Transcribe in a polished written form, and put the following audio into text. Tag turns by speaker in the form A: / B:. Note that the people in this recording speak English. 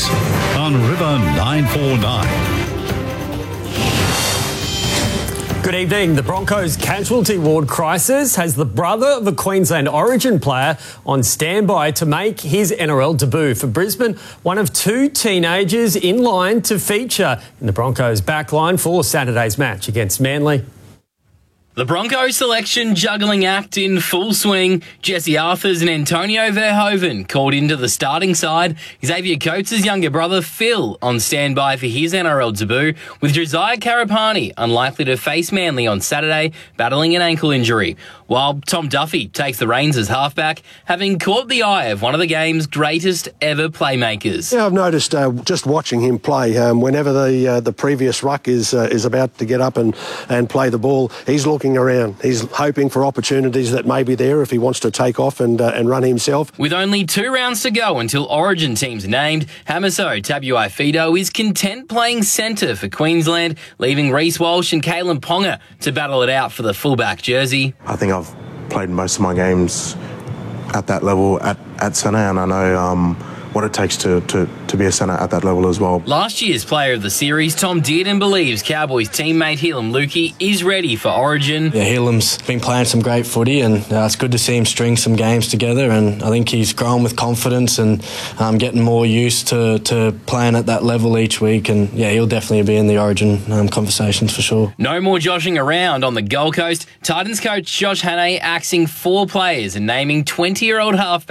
A: on River 949.
B: Good evening. The Broncos casualty ward crisis has the brother of a Queensland Origin player on standby to make his NRL debut for Brisbane, one of two teenagers in line to feature in the Broncos backline for Saturday's match against Manly.
C: The Broncos selection juggling act in full swing. Jesse Arthurs and Antonio Verhoeven called into the starting side. Xavier Coates' younger brother Phil on standby for his NRL debut, with Josiah Karapani unlikely to face Manly on Saturday, battling an ankle injury. While Tom Duffy takes the reins as halfback, having caught the eye of one of the game's greatest ever playmakers.
D: Yeah, I've noticed just watching him play, whenever the previous ruck is about to get up and play the ball, he's looking around. He's hoping for opportunities that may be there if he wants to take off and run himself.
C: With only 2 rounds to go until Origin teams are named, Hamiso Tabuai-Fidow is content playing centre for Queensland, leaving Reece Walsh and Kalen Ponga to battle it out for the fullback jersey.
E: I think I've played most of my games at that level at centre, and I know what it takes to be a centre at that level as well.
C: Last year's player of the series, Tom Dearden believes Cowboys teammate Helam Lukey is ready for Origin.
F: Yeah, Helam's been playing some great footy, and it's good to see him string some games together, and I think he's growing with confidence and getting more used to playing at that level each week, and yeah, he'll definitely be in the Origin conversations for sure.
C: No more joshing around on the Gold Coast. Titans coach Josh Hannay axing 4 players and naming 20-year-old halfback